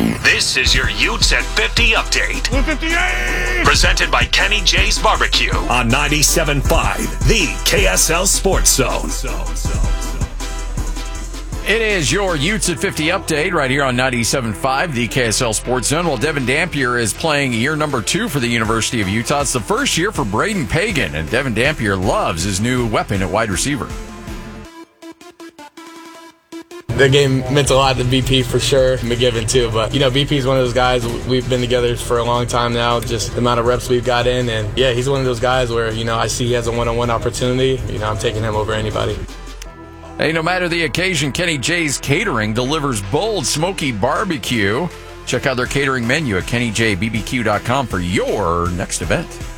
This is your Utes at 50 update. 58! Presented by Kenny J's Barbecue on 97.5, the KSL Sports Zone. It is your Utes at 50 update right here on 97.5, the KSL Sports Zone. Well, Devin Dampier is playing year number 2 for the University of Utah. It's the first year for Braden Pagan, and Devin Dampier loves his new weapon at wide receiver. The game meant a lot to BP for sure, McGiven too, but BP is one of those guys, we've been together for a long time now, just the amount of reps we've got in, and yeah, he's one of those guys where, I see he has a one-on-one opportunity, I'm taking him over anybody. Hey, no matter the occasion, Kenny J's Catering delivers bold, smoky barbecue. Check out their catering menu at kennyjbbq.com for your next event.